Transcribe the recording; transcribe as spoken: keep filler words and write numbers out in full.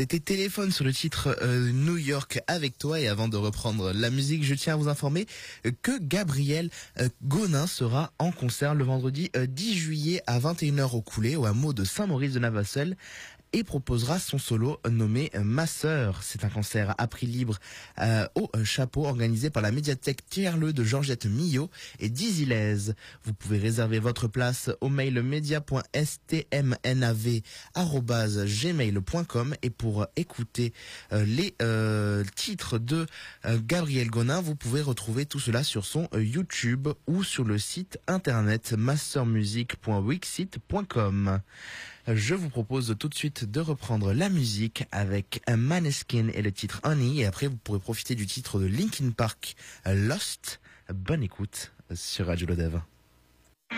C'était Téléphone sur le titre euh, New York avec toi. Et avant de reprendre la musique, je tiens à vous informer que Gabriel euh, Gonin sera en concert le vendredi euh, dix juillet à vingt et une heures au Coulé, au hameau de Saint-Maurice-de-Navasseul, et proposera son solo nommé Ma Sœur. C'est un concert à prix libre euh, au chapeau organisé par la médiathèque Tierleu de Georgette Millot et d'Isilez. Vous pouvez réserver votre place au mail media point s t m n a v arobase gmail point com, et pour écouter euh, les euh, titres de euh, Gabriel Gonin, vous pouvez retrouver tout cela sur son euh, YouTube ou sur le site internet mastermusic point wixsite point com. Je vous propose tout de suite de reprendre la musique avec un Maneskin et le titre Honey, et après vous pourrez profiter du titre de Linkin Park, Lost. Bonne écoute sur Radio Lodève.